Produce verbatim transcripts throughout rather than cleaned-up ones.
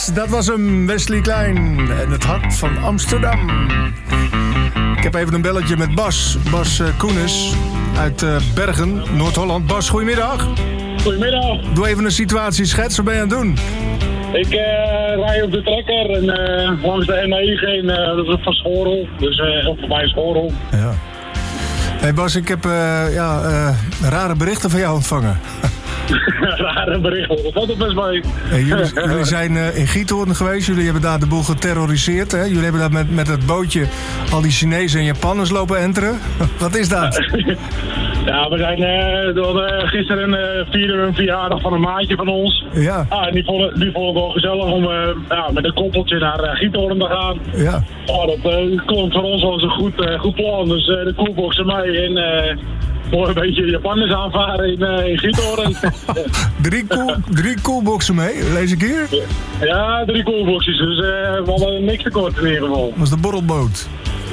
Yes, dat was hem, Wesley Klein en het hart van Amsterdam. Ik heb even een belletje met Bas, Bas uh, Koenis uit uh, Bergen, Noord-Holland. Bas, goedemiddag. Goedemiddag. Doe even een situatieschets, wat ben je aan het doen? Ik uh, rij op de trekker en uh, langs de N negen, uh, dat is van Schorrel, dus uh, voorbij Schorrel. Ja. Hey Bas, ik heb uh, ja, uh, rare berichten van jou ontvangen. Rare berichten, dat valt er best mee. Hey, jullie, jullie zijn uh, in Giethoorn geweest, jullie hebben daar de boel geterroriseerd. Hè? Jullie hebben daar met, met het bootje al die Chinezen en Japanners lopen enteren. Wat is dat? Ja, we zijn uh, door, uh, gisteren uh, vierden we een verjaardag van een maatje van ons. Ja. Ah, en die vonden, die vonden het wel gezellig om uh, ja, met een koppeltje naar uh, Giethoorn te gaan. Ja. Oh, dat uh, klonk voor ons wel eens een goed, uh, goed plan, dus uh, de koelbox erbij en... Uh, voor een beetje Japanners aanvaren in, uh, in Giethoorn. drie, cool, drie coolboxen mee, lees ik hier? Ja, drie coolboxjes, dus uh, we hadden niks tekort in ieder geval. Dat was de borrelboot.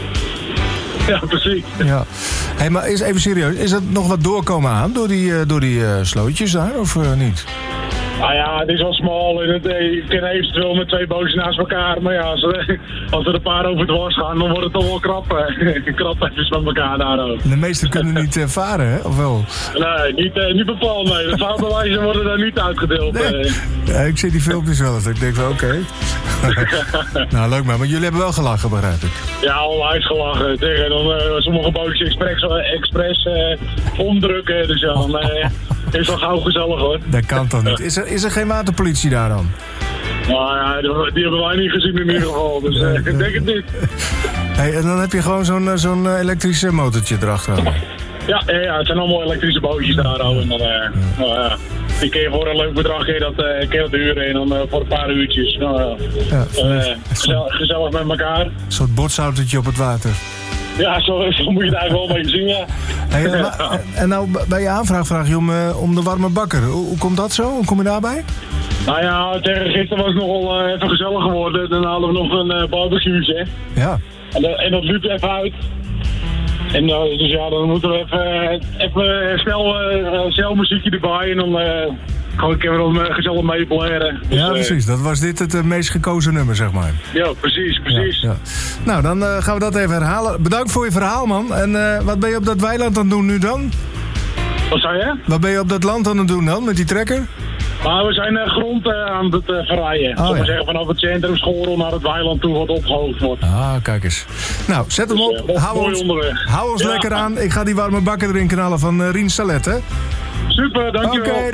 Ja, precies. Ja. Hey, maar is, even serieus, is er nog wat doorkomen aan door die, uh, door die uh, slootjes daar, of uh, niet? Ah ja, het is wel smal en het, je kan eventueel met twee bootjes naast elkaar, maar ja, als er, als er een paar over het was gaan, dan wordt het toch wel krap. Krap even met elkaar daar ook. De meesten kunnen niet uh, varen, hè? Of wel? Nee, niet, uh, niet bepaald, nee. De vaarbewijzen worden daar niet uitgedeeld. Nee. Ja, ik zie die filmpjes wel eens, ik denk van oké. Okay. Nou, leuk maar, maar jullie hebben wel gelachen, begrijp ik. Ja, onwijs gelachen. Tegen dan uh, sommige bootjes expres, expres uh, omdrukken, dus ja, dan uh, is wel gauw gezellig hoor. Dat kan toch niet? Is er, is er geen waterpolitie daar dan? Nou ja, die, die hebben wij niet gezien in ieder geval, dus uh, ik denk het niet. Hey, en dan heb je gewoon zo'n, zo'n elektrische motortje erachteraan. Ja, ja, het zijn allemaal elektrische bootjes daar al. En dan, uh, ja. Nou, ja. Die kun je voor een leuk bedrag kun je dat, uh, kun je dat huren en dan uh, voor een paar uurtjes. Nou, ja, uh, gezellig, gezellig met elkaar. Een soort botsautootje op het water. Ja, zo, zo moet je het eigenlijk wel een beetje zien, ja. Hey, en, en, en nou, bij je aanvraag vraag je om, uh, om de warme bakker. Hoe, hoe komt dat zo? Hoe kom je daarbij? Nou ja, tegen gisteren was het nogal uh, even gezellig geworden. Dan hadden we nog een uh, barbecue'tje. Ja. En, uh, en dat liep even uit. En uh, dus ja, dan moeten we even, even snel, uh, snel muziekje erbij en dan uh, gewoon een keer wat gezellig mee blaren. Dus, ja, precies. Dat was dit het uh, meest gekozen nummer, zeg maar. Ja, precies, precies. Ja, ja. Nou, dan uh, gaan we dat even herhalen. Bedankt voor je verhaal, man. En uh, wat ben je op dat weiland aan het doen nu dan? Wat zei je? Wat ben je op dat land aan het doen dan, met die trekker? Maar we zijn uh, grond uh, aan het uh, verrijden. Oh, Zullen we ja. zeggen vanaf het centrum Schorrel naar het weiland toe wat opgehoogd wordt. Ah, kijk eens. Nou, zet hem op. Dus, uh, hou ons, hou ons ja. lekker aan. Ik ga die warme bakker erin knallen van uh, Rien Salet, hè? Super, dankjewel. Okay,